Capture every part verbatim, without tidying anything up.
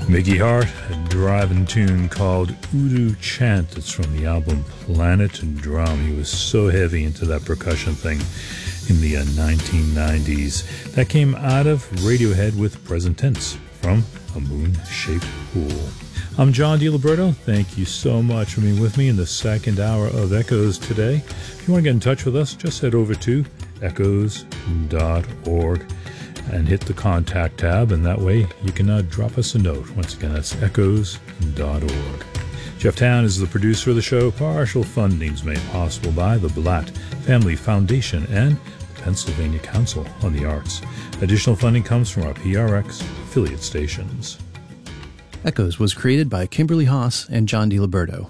Mickey Hart, a driving tune called Udu Chant. It's from the album Planet and Drum. He was so heavy into that percussion thing in the uh, nineteen nineties. That came out of Radiohead with Present Tense from A Moon-Shaped Pool. I'm John DiLiberto. Thank you so much for being with me in the second hour of Echoes today. If you want to get in touch with us, just head over to echoes dot org and hit the contact tab, and that way you can uh, drop us a note. Once again, that's echoes dot org. Jeff Town is the producer of the show. Partial funding is made possible by the Blatt Family Foundation and the Pennsylvania Council on the Arts. Additional funding comes from our P R X affiliate stations. Echoes was created by Kimberly Haas and John DiLiberto.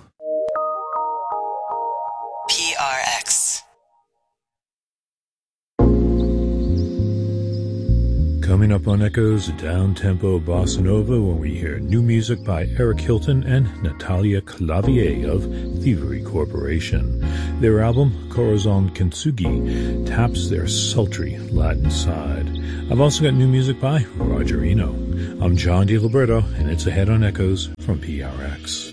P R X. Coming up on Echoes, down-tempo bossa nova when we hear new music by Eric Hilton and Natalia Clavier of Thievery Corporation. Their album, Corazon Kintsugi, taps their sultry Latin side. I've also got new music by Roger Eno. I'm John DiLiberto, and it's ahead on Echoes from P R X.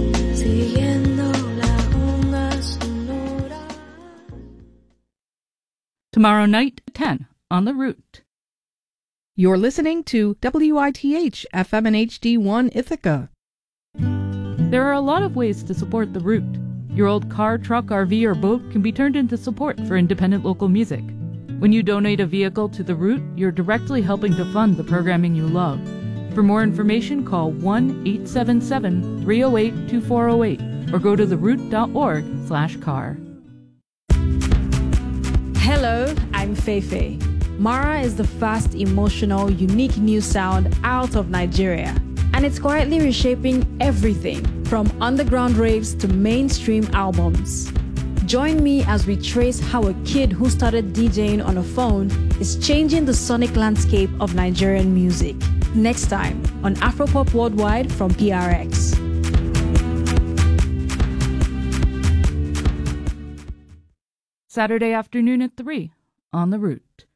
Tomorrow night at ten on The Root. You're listening to W I T H F M and H D one Ithaca. There are a lot of ways to support The Root. Your old car, truck, R V, or boat can be turned into support for independent local music. When you donate a vehicle to The Root, you're directly helping to fund the programming you love. For more information, call one eight seven seven, three oh eight, two four oh eight or go to the root dot org slash car. Hello, I'm Feifei. Mara is the fast, emotional, unique new sound out of Nigeria. And it's quietly reshaping everything from underground raves to mainstream albums. Join me as we trace how a kid who started DJing on a phone is changing the sonic landscape of Nigerian music. Next time on Afropop Worldwide from P R X. Saturday afternoon at three on The Root.